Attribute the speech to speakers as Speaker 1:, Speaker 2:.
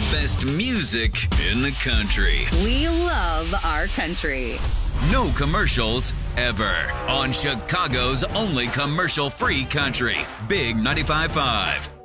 Speaker 1: best music in the country.
Speaker 2: We love our country.
Speaker 1: No commercials ever on Chicago's only commercial-free country. Big 95.5.